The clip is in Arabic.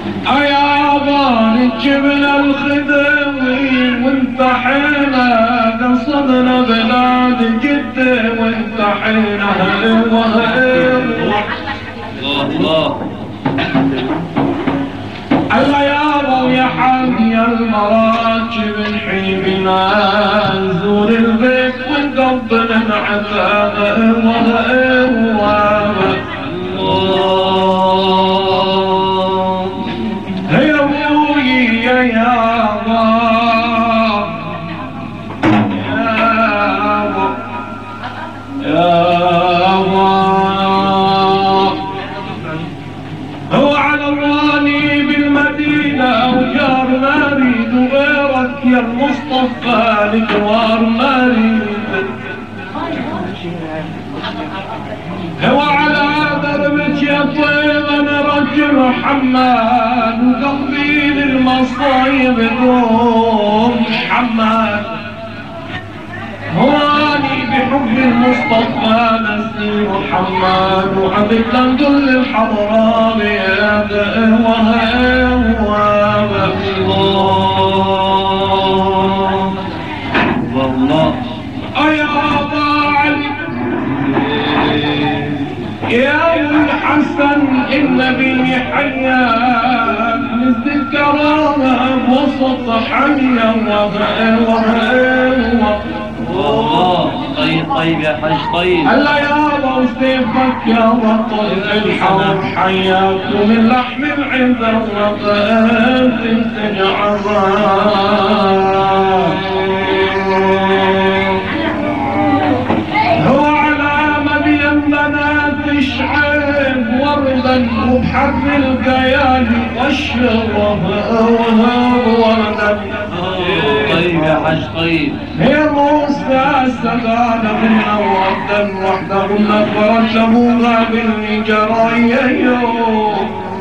يا بان جبل الخدوي وانتحينا قصدنا بلاد جدة وانتحينا الله الله يا ابو يا حامي المراكب نحيبنا نزور البيت ونقبل العتاب يا ابوي يا هو على الراني بالمدينة وجار ما ريد غيرك يا المصطفى لجوار ما ريد هو على دربك يا طيب انا رجل حماد وقلبي للمصايب دوم حماد هواني بحب المصطفى نسير حماد وعبد لندل الحضرامي يا والله يا ابا علي يا ابو الحسن النبي حياك مثل الكرامه بوسط حيا والله طيب يا حاج طيب هلا يابا وسيفك يا بطل الحرب حياك ومن لحم العذر وطن تنتج هو على مبين بنات الشعيب وردا وبحر القيالي والشرب وردا طيب يا حاج طيب هي موسى السقالة من أودا وحده نفرت أبوها بالجرايا